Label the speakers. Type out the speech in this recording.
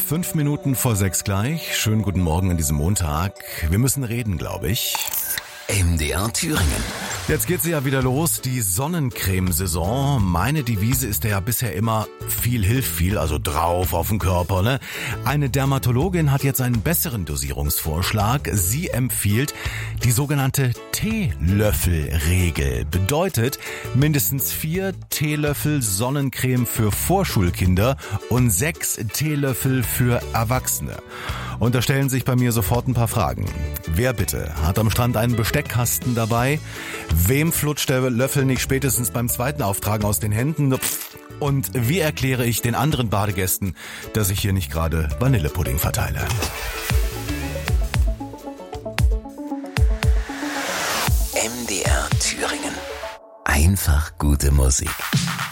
Speaker 1: 5 Minuten vor 6 gleich. Schönen guten Morgen an diesem Montag. Wir müssen reden, glaube ich.
Speaker 2: MDR Thüringen.
Speaker 1: Jetzt geht sie ja wieder los, die Sonnencremesaison. Meine Devise ist ja bisher immer, viel hilft viel, also drauf auf den Körper, ne? Eine Dermatologin hat jetzt einen besseren Dosierungsvorschlag. Sie empfiehlt die sogenannte Teelöffelregel. Bedeutet, mindestens 4 Teelöffel Sonnencreme für Vorschulkinder und 6 Teelöffel für Erwachsene. Und da stellen sich bei mir sofort ein paar Fragen. Wer bitte hat am Strand einen Besteckkasten dabei? Wem flutscht der Löffel nicht spätestens beim zweiten Auftragen aus den Händen? Und wie erkläre ich den anderen Badegästen, dass ich hier nicht gerade Vanillepudding verteile?
Speaker 2: MDR Thüringen. Einfach gute Musik.